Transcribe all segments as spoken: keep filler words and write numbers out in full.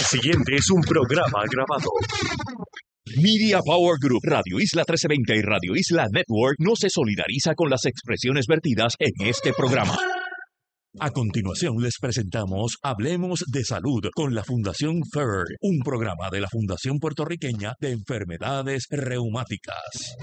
siguiente es un programa grabado. Media Power Group, Radio Isla trece veinte y Radio Isla Network no se solidariza con las expresiones vertidas en este programa. A continuación les presentamos Hablemos de Salud con la Fundación F E R, un programa de la Fundación Puertorriqueña de Enfermedades Reumáticas.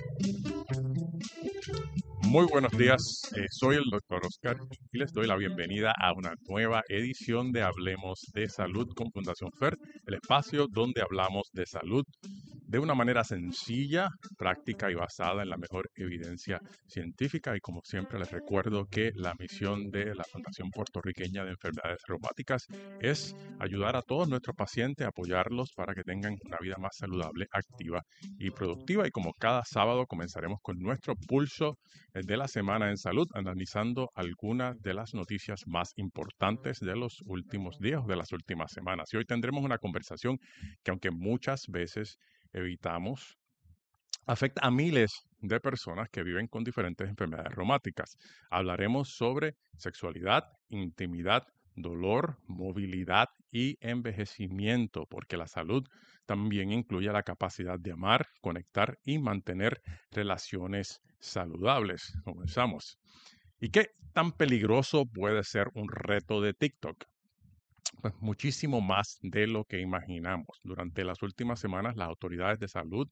Muy buenos días, eh, soy el doctor Oscar y les doy la bienvenida a una nueva edición de Hablemos de Salud con Fundación F E R, el espacio donde hablamos de salud de una manera sencilla, práctica y basada en la mejor evidencia científica. Y como siempre les recuerdo que la misión de la Fundación Puertorriqueña de Enfermedades Reumáticas es ayudar a todos nuestros pacientes, apoyarlos para que tengan una vida más saludable, activa y productiva. Y como cada sábado comenzaremos con nuestro pulso de la semana en salud, analizando algunas de las noticias más importantes de los últimos días o de las últimas semanas. Y hoy tendremos una conversación que, aunque muchas veces evitamos, afecta a miles de personas que viven con diferentes enfermedades reumáticas. Hablaremos sobre sexualidad, intimidad, dolor, movilidad y envejecimiento, porque la salud también incluye la capacidad de amar, conectar y mantener relaciones saludables. Comenzamos. ¿Y qué tan peligroso puede ser un reto de TikTok? Pues muchísimo más de lo que imaginamos. Durante las últimas semanas, las autoridades de salud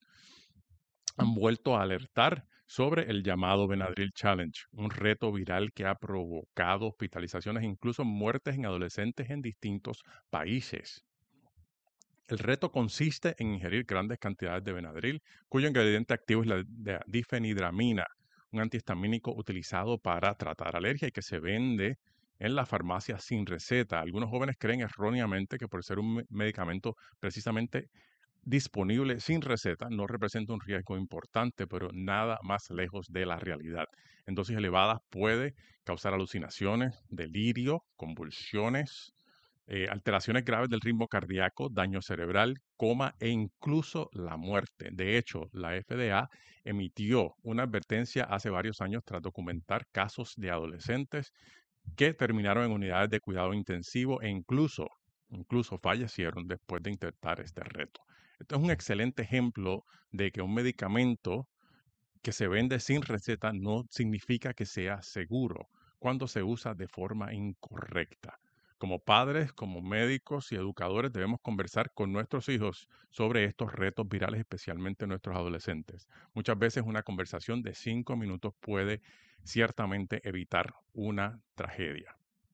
han vuelto a alertar sobre el llamado Benadryl Challenge, un reto viral que ha provocado hospitalizaciones e incluso muertes en adolescentes en distintos países. El reto consiste en ingerir grandes cantidades de Benadryl, cuyo ingrediente activo es la difenhidramina, un antihistamínico utilizado para tratar alergia y que se vende en la farmacia sin receta. Algunos jóvenes creen erróneamente que por ser un medicamento precisamente disponible sin receta no representa un riesgo importante, pero nada más lejos de la realidad. En dosis elevadas puede causar alucinaciones, delirio, convulsiones, eh, alteraciones graves del ritmo cardíaco, daño cerebral, coma e incluso la muerte. De hecho, la F D A emitió una advertencia hace varios años tras documentar casos de adolescentes que terminaron en unidades de cuidado intensivo e incluso, incluso fallecieron después de intentar este reto. Esto es un excelente ejemplo de que un medicamento que se vende sin receta no significa que sea seguro cuando se usa de forma incorrecta. Como padres, como médicos y educadores debemos conversar con nuestros hijos sobre estos retos virales, especialmente nuestros adolescentes. Muchas veces una conversación de cinco minutos puede ciertamente evitar una tragedia.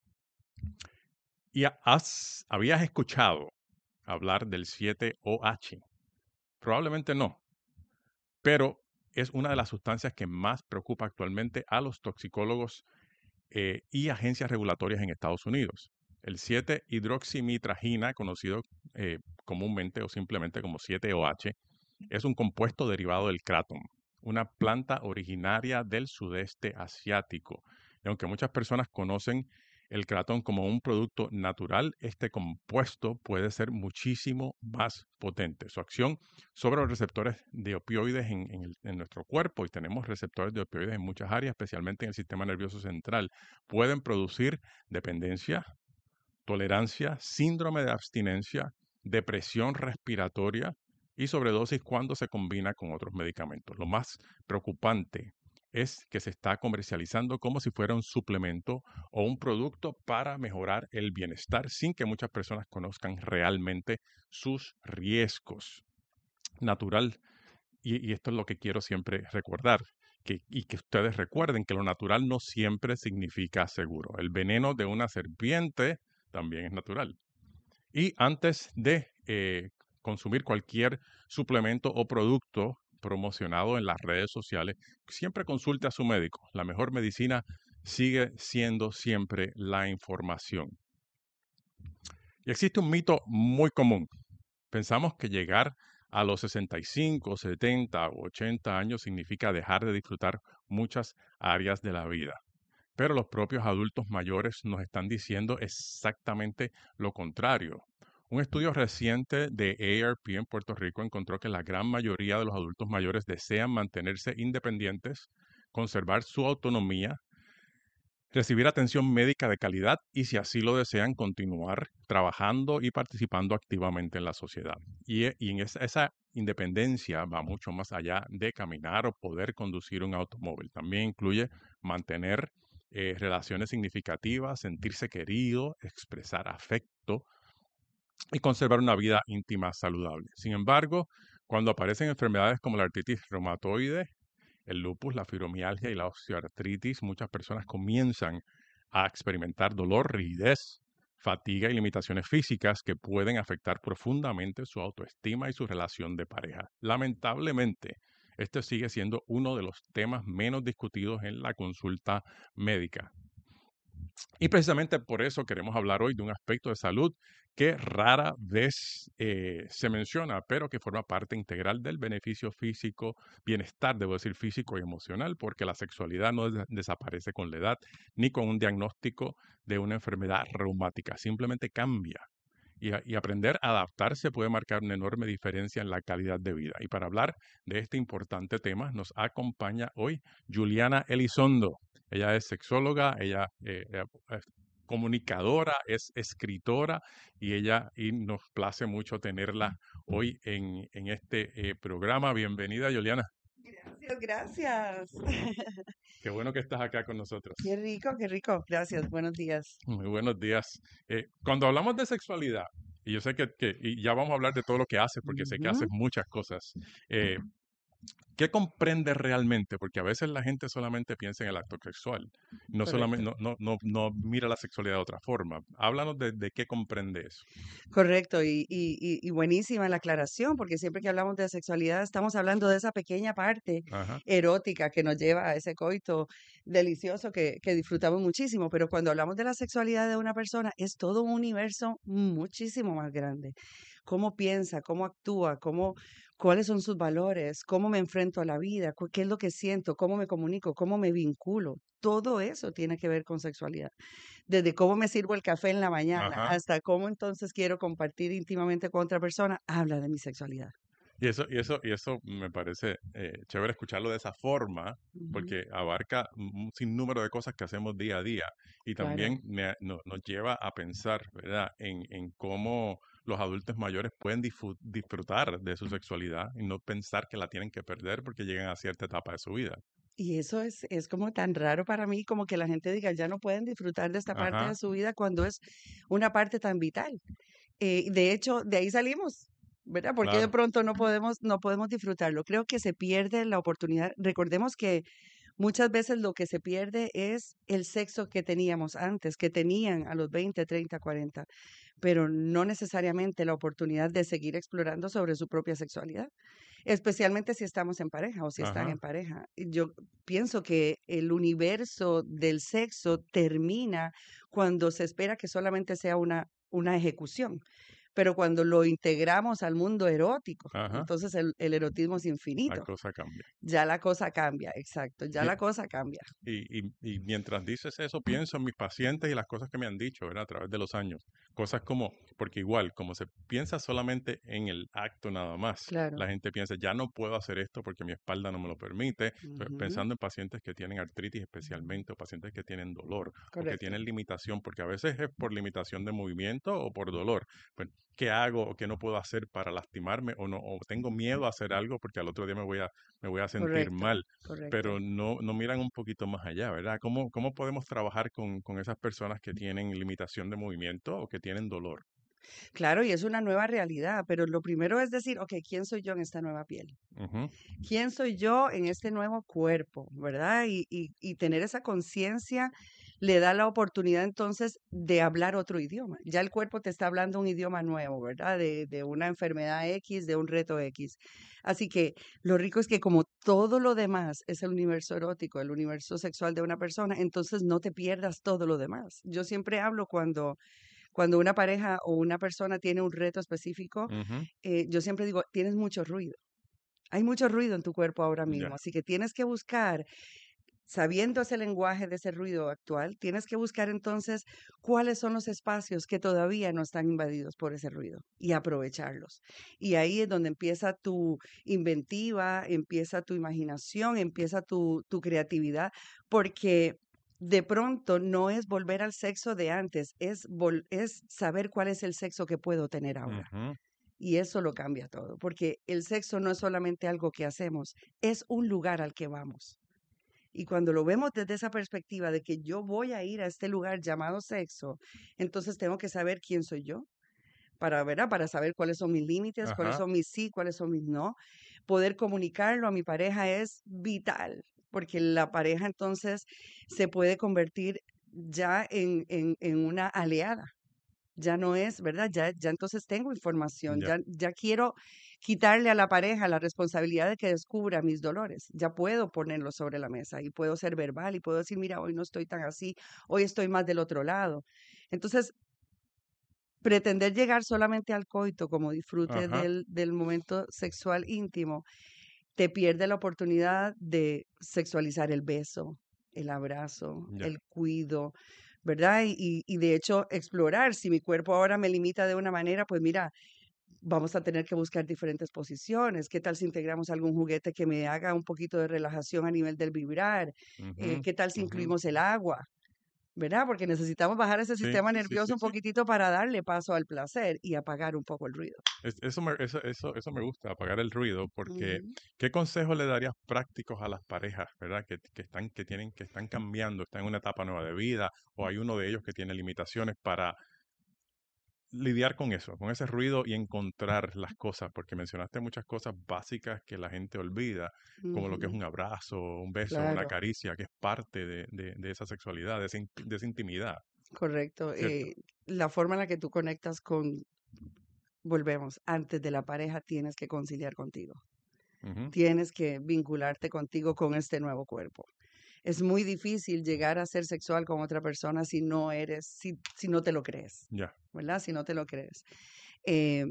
¿Y has, habías escuchado hablar del siete O H? Probablemente no, pero es una de las sustancias que más preocupa actualmente a los toxicólogos eh, y agencias regulatorias en Estados Unidos. El siete hidroximitragina, conocido eh, comúnmente o simplemente como siete O H, es un compuesto derivado del kratom, una planta originaria del sudeste asiático. Y aunque muchas personas conocen el kratom como un producto natural, este compuesto puede ser muchísimo más potente. Su acción sobre los receptores de opioides en, en, el, en nuestro cuerpo, y tenemos receptores de opioides en muchas áreas, especialmente en el sistema nervioso central, pueden producir dependencia, tolerancia, síndrome de abstinencia, depresión respiratoria y sobredosis cuando se combina con otros medicamentos. Lo más preocupante es que se está comercializando como si fuera un suplemento o un producto para mejorar el bienestar sin que muchas personas conozcan realmente sus riesgos. Natural, y, y esto es lo que quiero siempre recordar, que, y que ustedes recuerden que lo natural no siempre significa seguro. El veneno de una serpiente también es natural. Y antes de eh, consumir cualquier suplemento o producto promocionado en las redes sociales, siempre consulte a su médico. La mejor medicina sigue siendo siempre la información. Y existe un mito muy común. Pensamos que llegar a los sesenta y cinco, setenta o ochenta años significa dejar de disfrutar muchas áreas de la vida. Pero los propios adultos mayores nos están diciendo exactamente lo contrario. Un estudio reciente de A R P en Puerto Rico encontró que la gran mayoría de los adultos mayores desean mantenerse independientes, conservar su autonomía recibir atención médica de calidad y, si así lo desean, continuar trabajando y participando activamente en la sociedad. Y, e- y en esa, esa independencia va mucho más allá de caminar o poder conducir un automóvil. También incluye mantener eh, relaciones significativas, sentirse querido, expresar afecto y conservar una vida íntima saludable. Sin embargo, cuando aparecen enfermedades como la artritis reumatoide, el lupus, la fibromialgia y la osteoartritis, muchas personas comienzan a experimentar dolor, rigidez, fatiga y limitaciones físicas que pueden afectar profundamente su autoestima y su relación de pareja. Lamentablemente, este sigue siendo uno de los temas menos discutidos en la consulta médica. Y precisamente por eso queremos hablar hoy de un aspecto de salud que rara vez eh, se menciona, pero que forma parte integral del beneficio físico, bienestar, debo decir, físico y emocional, porque la sexualidad no des- desaparece con la edad ni con un diagnóstico de una enfermedad reumática, simplemente cambia. Y, a- y aprender a adaptarse puede marcar una enorme diferencia en la calidad de vida. Y para hablar de este importante tema, nos acompaña hoy Juliana Elizondo. Ella es sexóloga, ella eh, eh, es comunicadora, es escritora y ella y nos place mucho tenerla hoy en, en este eh, programa. Bienvenida, Juliana. Gracias, gracias. Qué bueno que estás acá con Qué nosotros. rico, qué rico. Gracias, buenos días. Muy buenos días. Eh, cuando hablamos de sexualidad, y yo sé que, que- y ya vamos a hablar de todo lo que haces, porque sé que haces Ujú. muchas cosas. eh, ¿Qué comprende realmente? Porque a veces la gente solamente piensa en el acto sexual, no solamente, Correcto. no, no, no, no mira la sexualidad de otra forma. Háblanos de, de qué comprende eso. Correcto, y, y, y, y buenísima la aclaración, porque siempre que hablamos de sexualidad estamos hablando de esa pequeña parte Ajá, erótica que nos lleva a ese coito delicioso que, que disfrutamos muchísimo, pero cuando hablamos de la sexualidad de una persona es todo un universo muchísimo más grande. Cómo piensa, cómo actúa, cómo, cuáles son sus valores, cómo me enfrento a la vida, cu- qué es lo que siento, cómo me comunico, cómo me vinculo. Todo eso tiene que ver con sexualidad. Desde cómo me sirvo el café en la mañana ajá. hasta cómo entonces quiero compartir íntimamente con otra persona, habla de mi sexualidad. Y eso, y eso, y eso me parece eh, chévere escucharlo de esa forma, Ujú. porque abarca un un sinnúmero de cosas que hacemos día a día. Y Claro. también me- no- nos lleva a pensar, ¿verdad?, en, en cómo los adultos mayores pueden difu- disfrutar de su sexualidad y no pensar que la tienen que perder porque llegan a cierta etapa de su vida. Y eso es, es como tan raro para mí, como que la gente diga, ya no pueden disfrutar de esta parte de Ajá, su vida cuando es una parte tan vital. Eh, de hecho, de ahí salimos, ¿verdad? Porque de claro. pronto no podemos, no podemos disfrutarlo. Creo que se pierde la oportunidad. Recordemos que muchas veces lo que se pierde es el sexo que teníamos antes, que tenían a los veinte, treinta, cuarenta, pero no necesariamente la oportunidad de seguir explorando sobre su propia sexualidad, especialmente si estamos en pareja o si están en Ajá. pareja. Y Yo pienso que el universo del sexo termina cuando se espera que solamente sea una, una ejecución. Pero cuando lo integramos al mundo erótico, Ajá. entonces el, el erotismo es La infinito. cosa cambia. Ya la cosa cambia, exacto, ya Y, la cosa cambia. y, y, y mientras dices eso, pienso en mis pacientes y las cosas que me han dicho, ¿verdad? A través de los años. Cosas como, porque igual, como se piensa solamente en el acto nada más, Claro. la gente piensa, ya no puedo hacer esto porque mi espalda no me lo permite. Estoy Ujú. pensando en pacientes que tienen artritis especialmente, o pacientes que tienen dolor, o que Correcto. tienen limitación, porque a veces es por limitación de movimiento o por dolor. Pues, ¿qué hago o qué no puedo hacer para lastimarme? O no, o tengo miedo a hacer algo porque al otro día me voy a, me voy a sentir Correcto, mal, pero correcto. no, no miran un poquito más allá, ¿verdad? ¿Cómo, cómo podemos trabajar con, con esas personas que tienen limitación de movimiento o que tienen dolor? Claro, y es una nueva realidad, pero lo primero es decir, ok, ¿quién soy yo en esta nueva piel? Ujú, ¿Quién soy yo en este nuevo cuerpo? ¿Verdad? Y, y, y tener esa conciencia le da la oportunidad entonces de hablar otro idioma. Ya el cuerpo te está hablando un idioma nuevo, ¿verdad? De, de una enfermedad X, de un reto X. Así que lo rico es que como todo lo demás es el universo erótico, el universo sexual de una persona, entonces no te pierdas todo lo demás. Yo siempre hablo cuando cuando una pareja o una persona tiene un reto específico, ujú, eh, yo siempre digo, tienes mucho ruido. Hay mucho ruido en tu cuerpo ahora ya. mismo, así que tienes que buscar, sabiendo ese lenguaje de ese ruido actual, tienes que buscar entonces cuáles son los espacios que todavía no están invadidos por ese ruido y aprovecharlos. Y ahí es donde empieza tu inventiva, empieza tu imaginación, empieza tu, tu creatividad, porque de pronto no es volver al sexo de antes, es, vol- es saber cuál es el sexo que puedo tener ahora. Ujú. Y eso lo cambia todo, porque el sexo no es solamente algo que hacemos, es un lugar al que vamos. Y cuando lo vemos desde esa perspectiva de que yo voy a ir a este lugar llamado sexo, entonces tengo que saber quién soy yo, para, ¿verdad? Para saber cuáles son mis límites, cuáles Ajá. son mis sí, cuáles son mis no. Poder comunicarlo a mi pareja es vital, porque la pareja entonces se puede convertir ya en, en, en una aliada. Ya no es, ¿verdad? Ya, ya entonces tengo información, Ya. ya, ya quiero quitarle a la pareja la responsabilidad de que descubra mis dolores. Ya puedo ponerlo sobre la mesa y puedo ser verbal y puedo decir, mira, hoy no estoy tan así, hoy estoy más del otro lado. Entonces, pretender llegar solamente al coito como disfrute Ajá. del, del momento sexual íntimo, te pierde la oportunidad de sexualizar el beso, el abrazo, Ya. el cuido, ¿verdad? Y, y, y de hecho explorar, si mi cuerpo ahora me limita de una manera, pues mira, vamos a tener que buscar diferentes posiciones. ¿Qué tal si integramos algún juguete que me haga un poquito de relajación a nivel del vibrar? Eh, Ujú, ¿qué tal si ujú. incluimos el agua? ¿Verdad? Porque necesitamos bajar ese Sí, sistema sí, sí, sí, nervioso un sí. poquitito para darle paso al placer y apagar un poco el ruido. Es- eso, me, eso, eso, eso me gusta, apagar el ruido, porque Ujú. ¿qué consejos le darías prácticos a las parejas, ¿verdad? Que, que están, que tienen, que están cambiando, están en una etapa nueva de vida, o hay uno de ellos que tiene limitaciones para lidiar con eso, con ese ruido y encontrar las cosas, porque mencionaste muchas cosas básicas que la gente olvida, como lo que es Ujú. un abrazo, un beso, una Claro, caricia, que es parte de, de- de esa sexualidad, de esa, in- de esa intimidad, correcto. ¿cierto? Eh, la forma en la que tú conectas con, volvemos, antes de la pareja tienes que conciliar contigo. Ujú. Tienes que vincularte contigo con este nuevo cuerpo. Es muy difícil llegar a ser sexual con otra persona si no eres, si, si no te lo crees, Ya. ¿verdad? Si no te lo crees. Eh,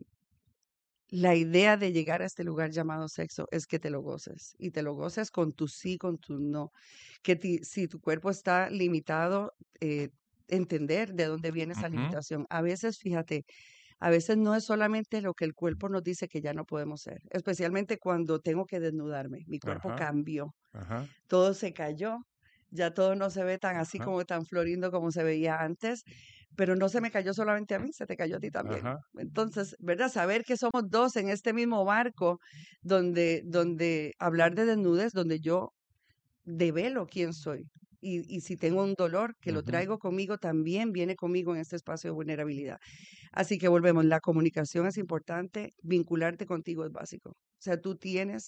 la idea de llegar a este lugar llamado sexo es que te lo goces y te lo goces con tu sí, con tu no. Que ti- si tu cuerpo está limitado, eh, entender de dónde viene esa Ujú. limitación. A veces, fíjate, a veces no es solamente lo que el cuerpo nos dice que ya no podemos ser, especialmente cuando tengo que desnudarme. Mi cuerpo Ajá, cambió, ajá, todo se cayó, ya todo no se ve tan así ajá, como tan florindo como se veía antes, pero no se me cayó solamente a mí, se te cayó a ti también. ajá. Entonces, ¿verdad? Saber que somos dos en este mismo barco donde, donde hablar de desnudez, donde yo develo quién soy. Y, y si tengo un dolor que lo Ujú. traigo conmigo, también viene conmigo en este espacio de vulnerabilidad. Así que volvemos, la comunicación es importante, vincularte contigo es básico. O sea, tú tienes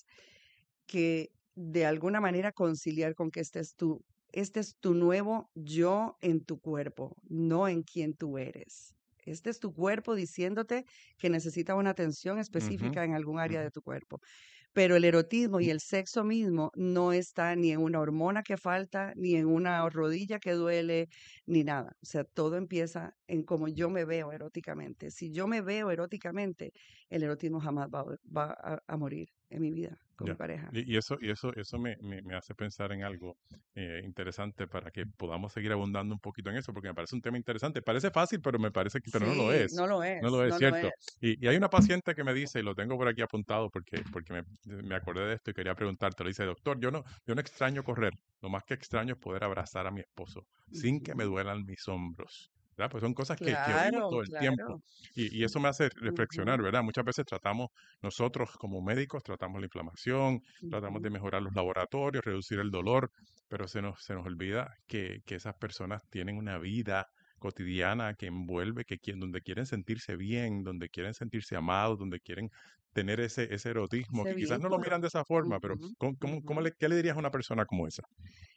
que de alguna manera conciliar con que este es tu, este es tu nuevo yo en tu cuerpo, no en quien tú eres. Este es tu cuerpo diciéndote que necesita una atención Ujú, específica en algún área ujú. de tu cuerpo. Pero el erotismo y el sexo mismo no está ni en una hormona que falta, ni en una rodilla que duele, ni nada. O sea, todo empieza en cómo yo me veo eróticamente. Si yo me veo eróticamente, el erotismo jamás va, a- va a, a morir en mi vida con mi Ya. pareja. Y, y eso, y eso, eso me, me, me hace pensar en algo eh, interesante para que podamos seguir abundando un poquito en eso, porque me parece un tema interesante. Parece fácil, pero me parece que, pero no lo Sí, es. no lo No es, lo es, no lo cierto. es. Y, y hay una paciente que me dice, y lo tengo por aquí apuntado porque, porque me, me acordé de esto y quería preguntarte, le dice, doctor, yo no, yo no extraño correr, lo más que extraño es poder abrazar a mi esposo sin que me Ujú. duelan mis hombros. ¿Verdad? Pues son cosas que, que oímos Claro, todo el tiempo. claro. Y, y eso me hace reflexionar, Ujú, ¿verdad? Muchas veces tratamos, nosotros como médicos, tratamos la inflamación, tratamos de ujú. mejorar los laboratorios, reducir el dolor, pero se nos, se nos olvida que, que esas personas tienen una vida cotidiana que envuelve, que quien, donde quieren sentirse bien, donde quieren sentirse amados, donde quieren tener ese, ese erotismo, Ese que quizás no lo vínculo. miran de esa forma, pero Ujú, ¿cómo, cómo, cómo ujú. le, ¿qué le dirías a una persona como esa?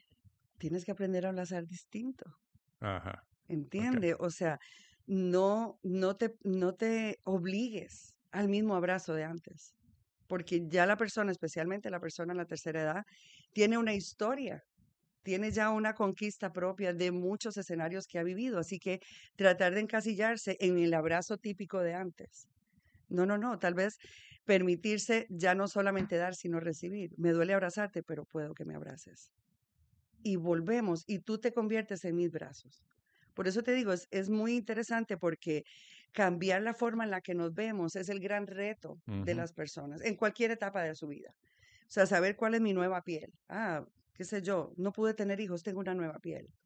Tienes que aprender a abrazar distinto, Ajá, ok. ¿entiendes? O sea, no, no te, no te obligues al mismo abrazo de antes, porque ya la persona, especialmente la persona en la tercera edad, tiene una historia, tiene ya una conquista propia de muchos escenarios que ha vivido, así que tratar de encasillarse en el abrazo típico de antes. No, no, no, tal vez permitirse ya no solamente dar, sino recibir. Me duele abrazarte, pero puedo que me abraces. Y volvemos, y tú te conviertes en mis brazos. Por eso te digo, es, es muy interesante porque cambiar la forma en la que nos vemos es el gran reto de Ujú, las personas en cualquier etapa de su vida. O sea, saber cuál es mi nueva piel. Ah, qué sé yo, no pude tener hijos, tengo una nueva piel.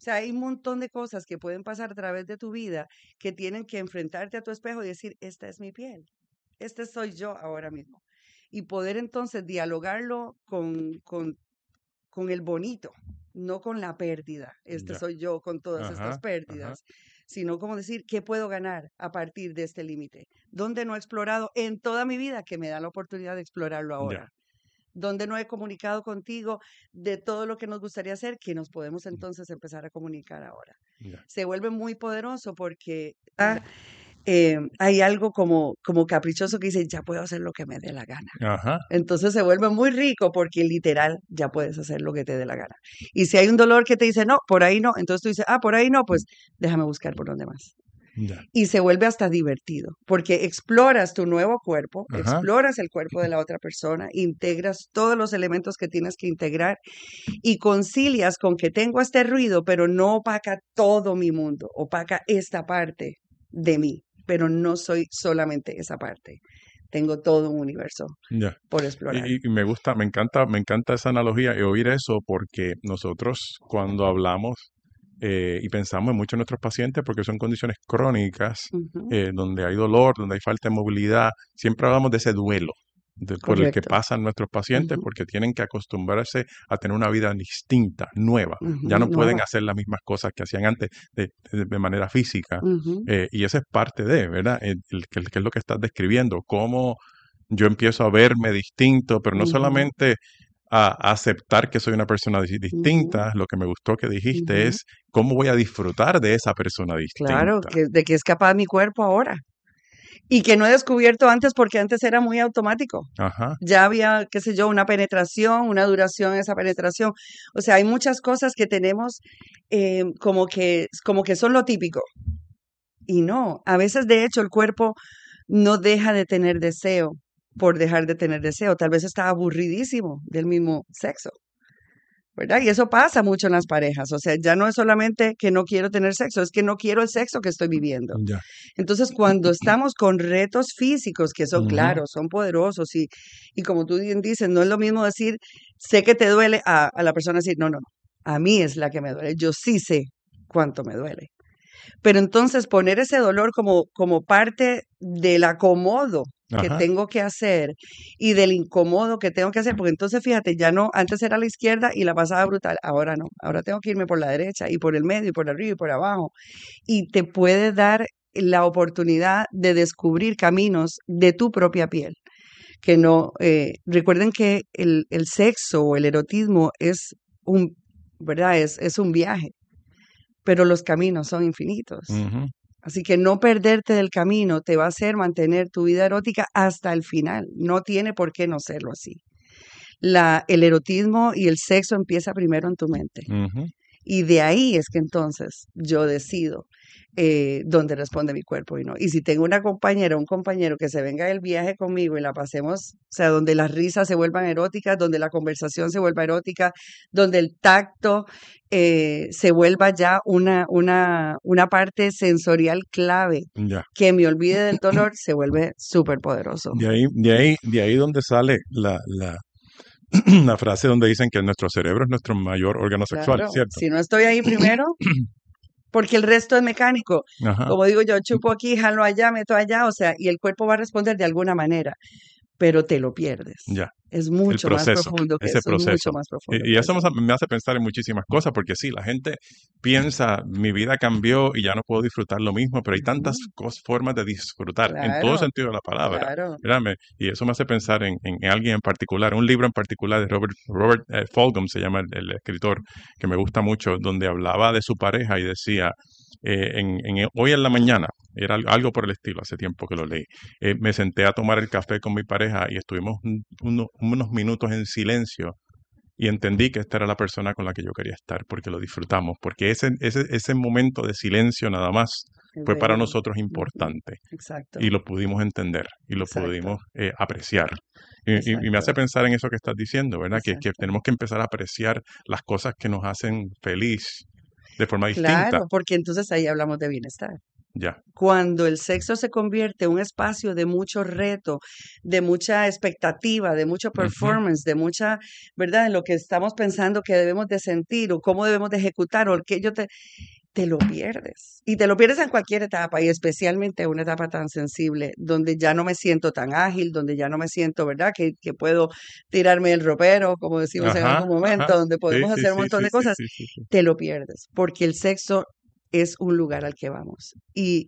sea, hay un montón de cosas que pueden pasar a través de tu vida que tienen que enfrentarte a tu espejo y decir, esta es mi piel, este soy yo ahora mismo. Y poder entonces dialogarlo con, con, con el bonito, no con la pérdida. Este Ya. soy yo con todas Ajá, estas ajá. pérdidas, sino como decir, ¿qué puedo ganar a partir de este límite? ¿Dónde no he explorado en toda mi vida que me da la oportunidad de explorarlo Ya. ahora? Donde no he comunicado contigo de todo lo que nos gustaría hacer, que nos podemos entonces empezar a comunicar ahora. Ya. Se vuelve muy poderoso porque ah, eh, hay algo como, como caprichoso que dice, ya puedo hacer lo que me dé la gana. Ajá. Entonces se vuelve muy rico porque literal ya puedes hacer lo que te dé la gana. Y si hay un dolor que te dice, no, por ahí no, entonces tú dices, ah, por ahí no, pues déjame buscar por donde más. Ya. Y se vuelve hasta divertido, porque exploras tu nuevo cuerpo, Ajá. exploras el cuerpo de la otra persona, integras todos los elementos que tienes que integrar y concilias con que tengo este ruido, pero no opaca todo mi mundo, opaca esta parte de mí, pero no soy solamente esa parte. Tengo todo un universo Ya. por explorar. Y, y me gusta, me encanta, me encanta esa analogía y oír eso porque nosotros cuando hablamos eh, y pensamos en muchos de nuestros pacientes porque son condiciones crónicas Ujú, eh, donde hay dolor, donde hay falta de movilidad, siempre hablamos de ese duelo de- por el que correcto. pasan nuestros pacientes Ujú, porque tienen que acostumbrarse a tener una vida distinta, nueva. Ya ujú, no pueden nueva. hacer las mismas cosas que hacían antes de, de- de manera física. Ujú, Eh, y eso es parte de, ¿verdad? El, el- que que es lo que estás describiendo, cómo yo empiezo a verme distinto, pero no ujú, solamente a, a aceptar que soy una persona dis- ujú, distinta, lo que me gustó que dijiste ujú. es cómo voy a disfrutar de esa persona Claro, distinta. que, de que es capaz mi cuerpo ahora. Y que no he descubierto antes porque antes era muy automático. Ajá, Ya había, qué sé yo, una penetración, una duración de esa penetración. O sea, hay muchas cosas que tenemos eh, como que, como que son lo típico. Y no, a veces de hecho el cuerpo no deja de tener deseo por dejar de tener deseo. Tal vez está aburridísimo del mismo sexo, ¿verdad? Y eso pasa mucho en las parejas. O sea, ya no es solamente que no quiero tener sexo, es que no quiero el sexo que estoy viviendo. ya. Entonces, cuando estamos con retos físicos que son Ujú, claros, son poderosos y, y como tú bien dices, no es lo mismo decir, sé que te duele a, a la persona decir, no, no, no, a mí es la que me duele, yo sí sé cuánto me duele. Pero entonces poner ese dolor como, como parte del acomodo que Ajá, tengo que hacer y del incómodo que tengo que hacer, porque entonces fíjate, ya no, antes era a la izquierda y la pasaba brutal, ahora no, ahora tengo que irme por la derecha y por el medio y por arriba y por abajo. Y te puede dar la oportunidad de descubrir caminos de tu propia piel. Que no, eh, recuerden que el, el sexo o el erotismo es un, ¿verdad? Es, es un viaje, pero los caminos son infinitos. ujú, Así que no perderte del camino te va a hacer mantener tu vida erótica hasta el final. No tiene por qué no serlo así. La, el erotismo y el sexo empieza primero en tu mente. ujú. Y de ahí es que entonces yo decido eh, dónde responde mi cuerpo y no. Y si tengo una compañera o un compañero que se venga del viaje conmigo y la pasemos, o sea, donde las risas se vuelvan eróticas, donde la conversación se vuelva erótica, donde el tacto eh, se vuelva ya una, una, una parte sensorial clave, Ya. que me olvide del dolor, se vuelve súper poderoso. De ahí, de ahí, de ahí donde sale la, la, la frase donde dicen que nuestro cerebro es nuestro mayor órgano sexual, Claro, ¿cierto? si no estoy ahí primero, porque el resto es mecánico. Ajá, Como digo yo, chupo aquí, jalo allá, meto allá, o sea, y el cuerpo va a responder de alguna manera, pero te lo pierdes. ya. Es El mucho más proceso, profundo que ese eso, es mucho proceso. más profundo Y, y que eso eso. me me hace pensar en muchísimas cosas, porque sí, la gente piensa, mi vida cambió y ya no puedo disfrutar lo mismo, pero hay tantas Ujú, cos- formas de disfrutar, en todo claro, sentido de la palabra. claro. ¿Verdad? Me- Y eso me hace pensar en, en alguien en particular, un libro en particular de Robert, Robert eh, Fulghum, se llama el, el escritor, que me gusta mucho, donde hablaba de su pareja y decía, eh, en, en- hoy en la mañana, era al- algo por el estilo, hace tiempo que lo leí, eh, me senté a tomar el café con mi pareja y estuvimos un- uno- unos minutos en silencio y entendí que esta era la persona con la que yo quería estar, porque lo disfrutamos, porque ese, ese, ese momento de silencio nada más Es fue para bello. nosotros Ujú, importante y exacto, lo pudimos entender y lo exacto, pudimos eh, apreciar. Y, y- y me hace exacto, pensar en eso que estás diciendo, ¿verdad? Que, que exacto. tenemos que empezar a apreciar las cosas que nos hacen feliz de forma distinta. Claro, porque entonces ahí hablamos de bienestar. Ya. Cuando el sexo se convierte en un espacio de mucho reto, de mucha expectativa, de mucho Ujú. performance, de mucha, ¿verdad? En lo que estamos pensando que debemos de sentir o cómo debemos de ejecutar o que yo te, te lo pierdes. Y te lo pierdes en cualquier etapa y especialmente en una etapa tan sensible, donde ya no me siento tan ágil, donde ya no me siento, ¿verdad? Que, que puedo tirarme el ropero, como decimos en Ajá, algún momento, ajá. donde Sí, podemos sí, hacer un sí, montón sí, de sí, cosas, sí, sí, sí. te lo pierdes, porque el sexo es un lugar al que vamos. Y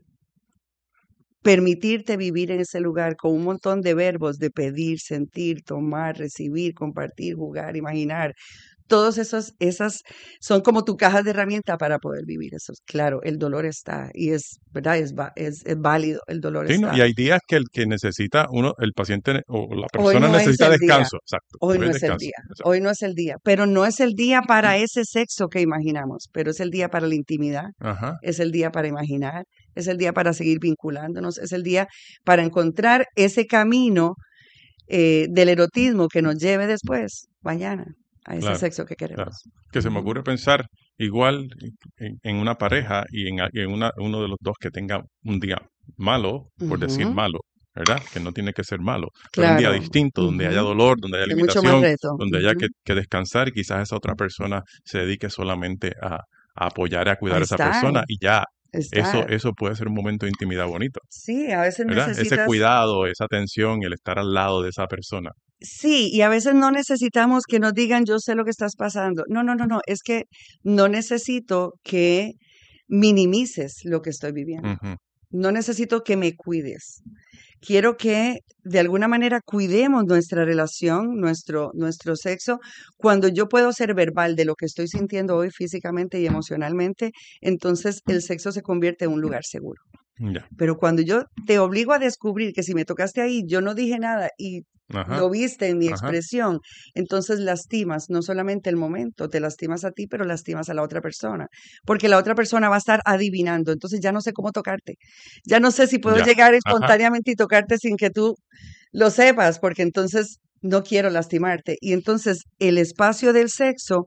permitirte vivir en ese lugar con un montón de verbos de pedir, sentir, tomar, recibir, compartir, jugar, imaginar. Todos esos, esas son como tu caja de herramientas para poder vivir eso. Claro, el dolor está y es, ¿verdad? Es, va- es, es válido, el dolor Sí, ¿no? está. Y hay días que el que necesita uno, el paciente ne- o la Hoy persona no es necesita el día, descanso. Exacto. hoy Hoy no es es el descanso. día, Exacto. hoy no es el día, pero no es el día para ese sexo que imaginamos, pero es el día para la intimidad, Ajá. es el día para imaginar, es el día para seguir vinculándonos, es el día para encontrar ese camino eh, del erotismo que nos lleve después, mañana, a ese Claro, sexo que claro. queremos. Que se me Ujú. ocurre pensar igual en, en una pareja y en, a- en una, uno de los dos que tenga un día malo, por decir Ujú. malo, ¿verdad? Que no tiene que ser malo, pero un día Claro, distinto, donde haya ujú, dolor, donde haya de mucho más limitación, reto. donde haya que, Ujú. que descansar y quizás esa otra persona se dedique solamente a, a apoyar y a A cuidar a esa estar, persona y ya, eso, estar. eso puede ser un momento de intimidad bonito, Sí, a veces ¿verdad? Ese necesitas, cuidado, esa atención, el estar al lado de esa persona. sí, y a veces no necesitamos que nos digan, yo sé lo que estás pasando. No, no, no, no, es que no necesito que minimices lo que estoy viviendo. Ujú. No necesito que me cuides. Quiero que de alguna manera cuidemos nuestra relación, nuestro, nuestro sexo. Cuando yo puedo ser verbal de lo que estoy sintiendo hoy físicamente y emocionalmente, entonces el sexo se convierte en un lugar seguro. Ya. Pero cuando yo te obligo a descubrir que si me tocaste ahí, yo no dije nada y Ajá, lo viste en mi ajá. expresión, entonces lastimas no solamente el momento, te lastimas a ti, pero lastimas a la otra persona, porque la otra persona va a estar adivinando, entonces ya no sé cómo tocarte, ya no sé si puedo Ya. llegar Ajá. espontáneamente y tocarte sin que tú lo sepas, porque entonces no quiero lastimarte. Y entonces el espacio del sexo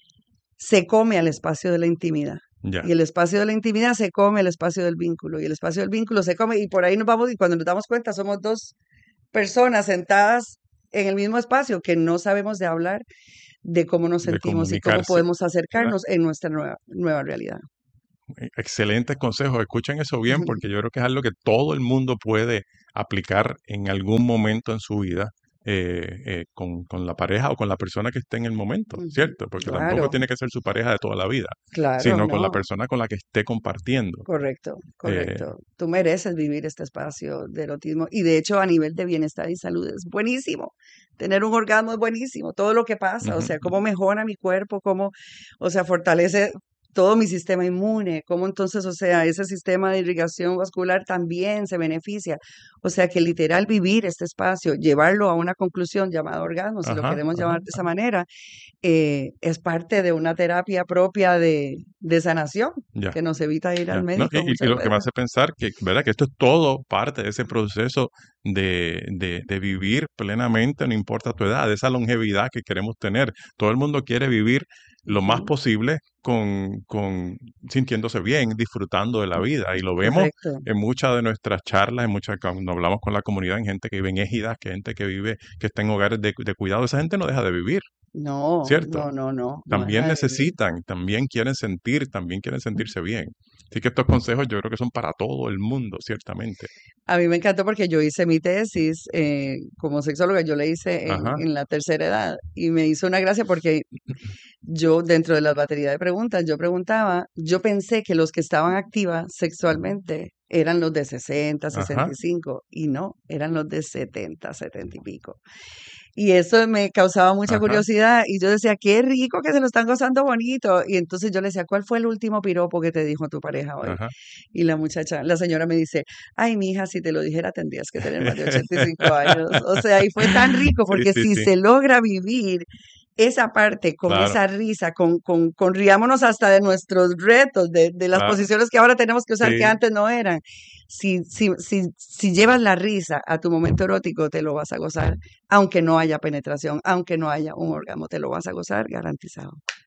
se come al espacio de la intimidad. Ya. Y el espacio de la intimidad se come al espacio del vínculo. Y el espacio del vínculo se come. Y por ahí nos vamos. Y cuando nos damos cuenta, somos dos personas sentadas en el mismo espacio que no sabemos de hablar de cómo nos De sentimos y cómo comunicarse, podemos ¿verdad? acercarnos en nuestra nueva, nueva realidad. Eh, Excelentes consejos. Escuchen eso bien porque yo creo que es algo que todo el mundo puede aplicar en algún momento en su vida eh, eh, con, con la pareja o con la persona que esté en el momento, Ujú. ¿cierto? Porque tampoco Claro, tiene que ser su pareja de toda la vida, claro, sino con la no. persona con la que esté compartiendo. Correcto, Eh, correcto. Tú mereces vivir este espacio de erotismo y de hecho a nivel de bienestar y salud es buenísimo. Tener un orgasmo es buenísimo, todo lo que pasa, o ujú, sea, cómo mejora mi cuerpo, cómo, o sea, fortalece todo mi sistema inmune, cómo entonces, o sea, ese sistema de irrigación vascular también se beneficia. O sea, que literal vivir este espacio, llevarlo a una conclusión llamada orgasmo, si lo ajá, queremos ajá, llamar de esa manera, eh, es parte de una terapia propia de, de sanación ya. que nos evita ir al Ya. No, y, médico y- y muchas lo que me veces. hace pensar que, ¿verdad? Que esto es todo parte de ese proceso de, de, de vivir plenamente, no importa tu edad, de esa longevidad que queremos tener. Todo el mundo quiere vivir lo más Ujú, posible con, con sintiéndose bien, disfrutando de la vida. Y lo vemos correcto. en muchas de nuestras charlas, en muchas, cuando hablamos con la comunidad, en gente que vive en égidas, que gente que vive, que está en hogares de, de cuidado. Esa gente no deja de vivir, No, ¿cierto? no, no, no, no También deja de vivir. necesitan, también quieren sentir, también quieren sentirse bien. Así que estos consejos yo creo que son para todo el mundo, ciertamente. A mí me encantó porque yo hice mi tesis eh, como sexóloga, yo la hice en, Ajá, en la tercera edad y me hizo una gracia porque yo dentro de la batería de preguntas, yo preguntaba, yo pensé que los que estaban activas sexualmente eran los de sesenta, sesenta ajá, y cinco y no, eran los de setenta, setenta y pico. Y eso me causaba mucha ajá, curiosidad y yo decía, qué rico que se lo están gozando bonito. Y entonces yo le decía, ¿cuál fue el último piropo que te dijo tu pareja hoy? ajá. Y la muchacha, la señora me dice, ay, mija, si te lo dijera tendrías que tener más de ochenta y cinco años. O sea, y fue tan rico Sí, porque sí, si sí, se logra vivir esa parte con claro, esa risa, con, con, con riámonos hasta de nuestros retos, de, de las claro, posiciones que ahora tenemos que usar que sí, antes no eran. Si, si, si, si llevas la risa a tu momento erótico, te lo vas a gozar, aunque no haya penetración, aunque no haya un orgasmo, te lo vas a gozar garantizado.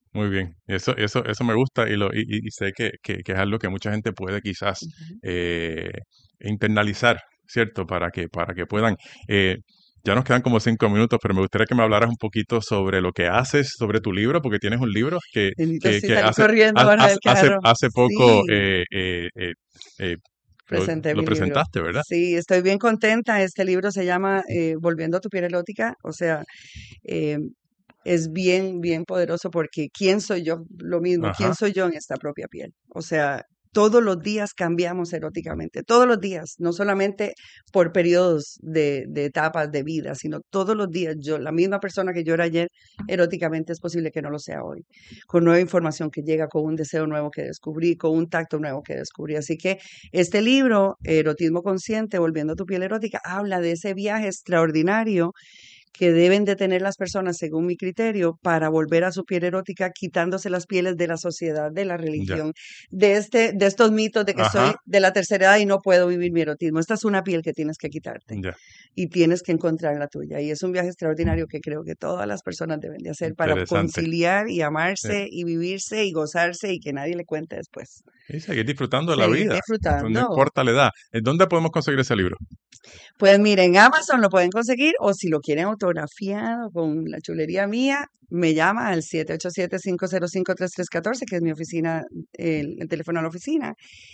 Muy bien, eso, eso, eso me gusta y, lo, y, y- y sé que, que- que es algo que mucha gente puede quizás Ujú. eh, internalizar, ¿cierto? Para que, para que puedan. eh, ya nos quedan como cinco minutos, pero me gustaría que me hablaras un poquito sobre lo que haces, sobre tu libro, porque tienes un libro que, Necesito que, sí que salir hace, corriendo ha- ahora hace, del hace, carro. hace poco Sí, eh, eh, eh, eh, lo, presenté lo mi libro. presentaste, ¿verdad? Sí, estoy bien contenta. Este libro se llama eh, Volviendo a tu piel erótica. O sea, eh, es bien, bien poderoso porque ¿quién soy yo? Lo mismo, ¿quién Ajá, soy yo en esta propia piel? O sea, todos los días cambiamos eróticamente, todos los días, no solamente por periodos de, de etapas de vida, sino todos los días. Yo, la misma persona que yo era ayer, eróticamente es posible que no lo sea hoy, con nueva información que llega, con un deseo nuevo que descubrí, con un tacto nuevo que descubrí. Así que este libro, Erotismo Consciente, Volviendo a tu piel erótica, habla de ese viaje extraordinario que deben de tener las personas, según mi criterio, para volver a su piel erótica, quitándose las pieles de la sociedad, de la ya, religión, de este, de estos mitos de que soy ajá, de la tercera edad y no puedo vivir mi erotismo. Esta es una piel que tienes que quitarte ya, y tienes que encontrar la tuya. Y es un viaje extraordinario que creo que todas las personas deben de hacer para interesante. conciliar y Eh, amarse y vivirse y gozarse y que nadie le cuente después. y seguir disfrutando de la Seguir vida, no no disfrutando. importa la edad. ¿En dónde podemos conseguir ese libro? Pues miren, en Amazon lo pueden conseguir o si lo quieren autografiado con la chulería mía, me llama al siete ocho siete, cinco cero cinco, tres tres uno cuatro, que es mi oficina, el, el teléfono a la oficina.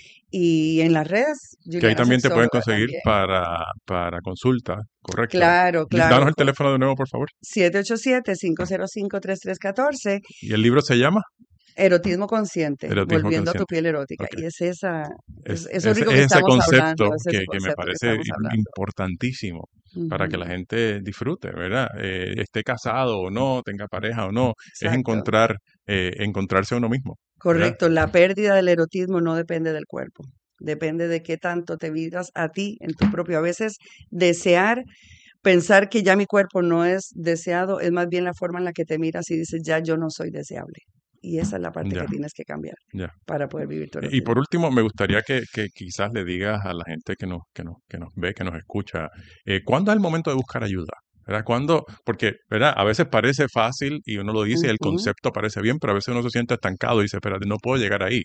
Y en las redes, Que ahí Juliana también te pueden Sexóloga conseguir también. para, para consulta, correcto. Claro, Di- claro, Danos el con teléfono de nuevo, por favor. siete ocho siete, cinco cero cinco, tres tres uno cuatro, ¿Y el libro se llama? erotismo consciente, Erotismo volviendo a tu consciente. piel erótica. Ok. Y es esa, es Es, eso es, rico que es ese estamos concepto hablando, es ese que, que me concepto que parece estamos im- hablando. importantísimo para que la Ujú. gente disfrute, ¿verdad? Eh, esté casado o no, tenga pareja o no, es Exacto. encontrar, eh, encontrarse a uno mismo, ¿verdad? Correcto, la pérdida del erotismo no depende del cuerpo, depende de qué tanto te miras a ti en tu propio. A veces desear, pensar que ya mi cuerpo no es deseado, es más bien la forma en la que te miras y dices, ya yo no soy deseable. Y esa es la parte que Ya, tienes que cambiar ya. para poder vivir tu Y y por erotismo. último, me gustaría que, que quizás le digas a la gente que nos, que nos, que nos ve, que nos escucha, eh, ¿cuándo es el momento de buscar ayuda? ¿Verdad? ¿Cuándo? Porque, ¿verdad? A veces parece fácil y uno lo dice y el Ujú. concepto parece bien, pero a veces uno se siente estancado y dice, espérate, no puedo llegar ahí.